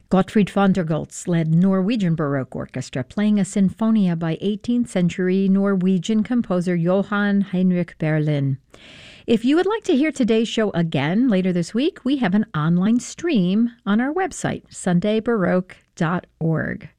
Gottfried von der Goltz led Norwegian Baroque Orchestra playing a sinfonia by 18th century Norwegian composer Johann Heinrich Berlin. If you would like to hear today's show again later this week, we have an online stream on our website, sundaybaroque.org.